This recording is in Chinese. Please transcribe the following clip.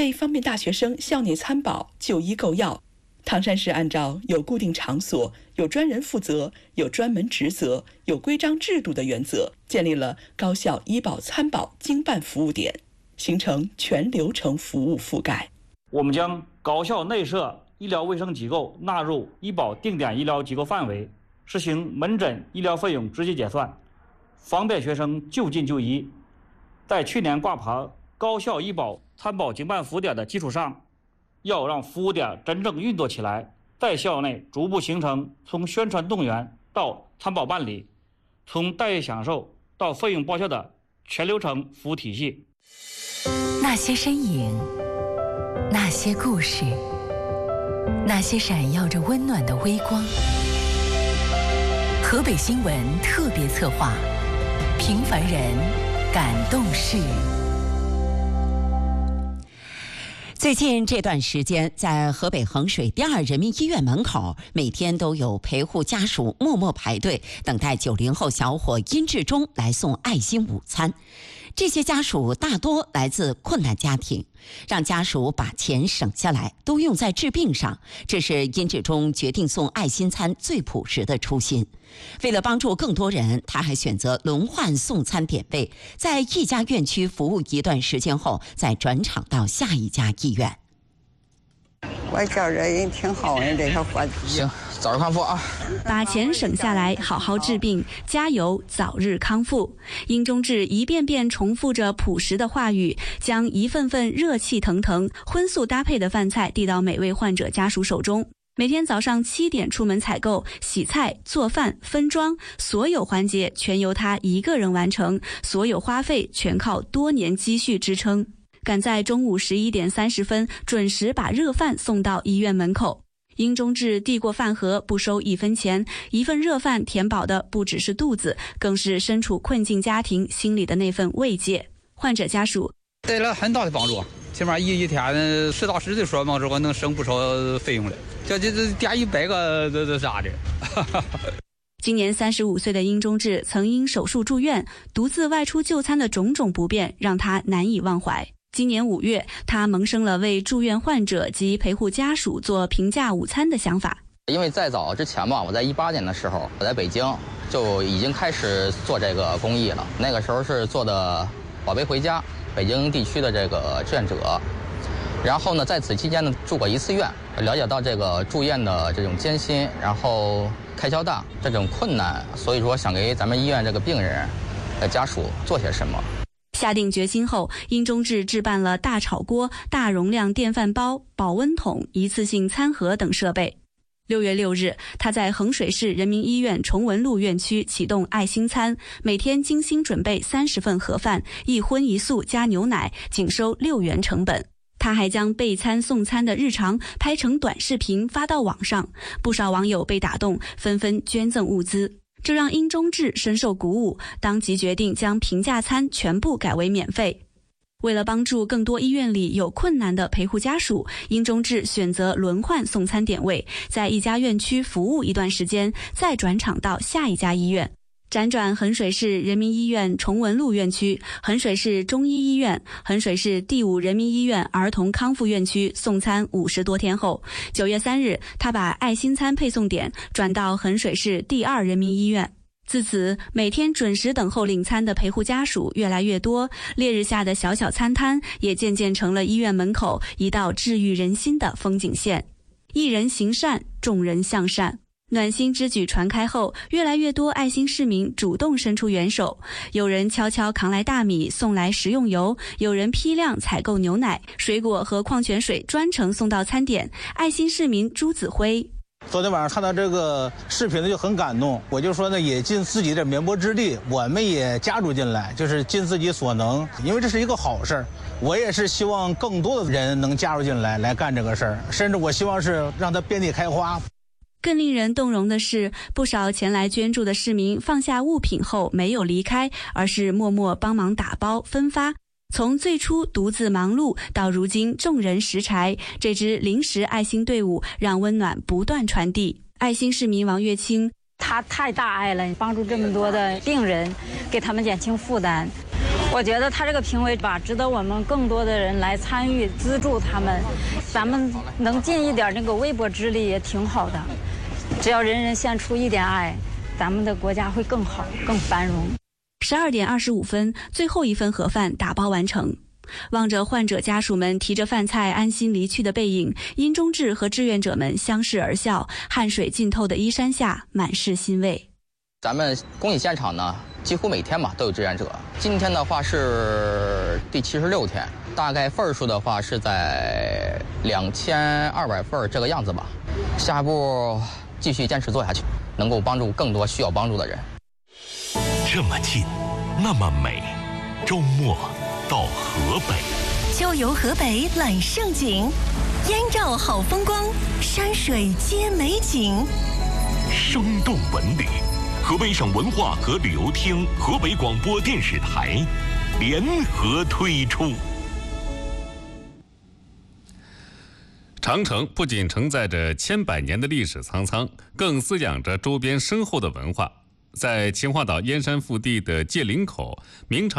为方便大学生校内参保、就医购药，唐山市按照有固定场所、有专人负责、有专门职责、有规章制度的原则，建立了高校医保参保经办服务点，形成全流程服务覆盖。 我们将高校内设医疗卫生机构纳入医保定点医疗机构范围，实行门诊医疗费用直接结算，方便学生就近就医。在去年挂牌高校医保参保经办服务点的基础上，要让服务点真正运作起来，在校内逐步形成从宣传动员到参保办理，从待遇享受到费用报销的全流程服务体系。 那些身影，那些故事，那些闪耀着温暖的微光。河北新闻特别策划，平凡人感动事。最近这段时间，在河北衡水第二人民医院门口，每天都有陪护家属默默排队，等待90后小伙殷志忠来送爱心午餐。这些家属大多来自困难家庭，让家属把钱省下来都用在治病上，这是殷志忠决定送爱心餐最朴实的初心。为了帮助更多人，他还选择轮换送餐点位，在一家院区服务一段时间后，再转场到下一家医院。 我觉着人挺好的，这个伙计。 行，早日康复啊！ 把钱省下来，好好治病，加油，早日康复。殷忠志一遍遍重复着朴实的话语，将一份份热气腾腾、荤素搭配的饭菜递到每位患者家属手中。每天早上7点出门采购、洗菜、做饭、分装，所有环节全由他一个人完成，所有花费全靠多年积蓄支撑。赶在中午11点30分准时把热饭送到医院门口。殷忠志递过饭盒，不收1分钱，一份热饭填饱的不只是肚子，更是身处困境家庭心里的那份慰藉。患者家属带来很大的帮助，起码一天实打实的说嘛，我能省不少费用了。这点100个这啥的。 今年35岁的殷忠志曾因手术住院，独自外出就餐的种种不便让他难以忘怀。今年5月，他萌生了为住院患者及陪护家属做平价午餐的想法。 因为在早之前吧，我在18年的时候，我在北京就已经开始做这个公益了。那个时候是做的宝贝回家，北京地区的这个志愿者。然后呢，在此期间呢，住过1次院，了解到这个住院的这种艰辛，然后开销大这种困难，所以说想给咱们医院这个病人的家属做些什么。 下定决心后，殷忠志置办了大炒锅、大容量电饭煲、保温桶、一次性餐盒等设备。6月6日，他在衡水市人民医院崇文路院区启动爱心餐，每天精心准备30份盒饭，一荤一素加牛奶，仅收6元成本。他还将备餐送餐的日常拍成短视频发到网上，不少网友被打动，纷纷捐赠物资。这让殷忠志深受鼓舞，当即决定将平价餐全部改为免费。为了帮助更多医院里有困难的陪护家属，殷忠志选择轮换送餐点位，在一家院区服务一段时间，再转场到下一家医院。辗转衡水市人民医院崇文路院区、衡水市中医医院、衡水市第5人民医院儿童康复院区送餐50多天后，9月3日，他把爱心餐配送点转到衡水市第2人民医院。自此，每天准时等候领餐的陪护家属越来越多，烈日下的小小餐摊也渐渐成了医院门口一道治愈人心的风景线。一人行善，众人向善。暖心之举传开后，越来越多爱心市民主动伸出援手，有人悄悄扛来大米，送来食用油，有人批量采购牛奶、水果和矿泉水，专程送到餐点。爱心市民朱子辉： 昨天晚上看到这个视频呢，就很感动。我就说呢，也尽自己的绵薄之力，我们也加入进来，就是尽自己所能，因为这是一个好事儿。我也是希望更多的人能加入进来，来干这个事儿，甚至我希望是让它遍地开花。 更令人动容的是，不少前来捐助的市民放下物品后没有离开，而是默默帮忙打包分发。从最初独自忙碌到如今众人拾柴，这支临时爱心队伍让温暖不断传递。爱心市民王月清： 他太大爱了，帮助这么多的病人，给他们减轻负担。 我觉得他这个评委吧，值得我们更多的人来参与资助他们，咱们能尽一点那个微薄之力也挺好的。只要人人献出一点爱，咱们的国家会更好、更繁荣。 12点25分，最后一份盒饭打包完成。望着患者家属们提着饭菜安心离去的背影，殷中志和志愿者们相视而笑，汗水浸透的衣衫下满是欣慰。 咱们公益现场呢，几乎每天吧都有志愿者。今天的话是第76天，大概份数的话是在2200份这个样子吧。下一步继续坚持做下去，能够帮助更多需要帮助的人。 这么近，那么美，周末到河北， 郊游河北揽胜景，燕赵好风光，山水皆美景， 生动文旅。河北省文化和旅游厅、河北广播电视台联合推出。 长城不仅承载着千百年的历史沧桑，更滋养着周边深厚的文化。在秦皇岛燕山腹地的界岭口，明朝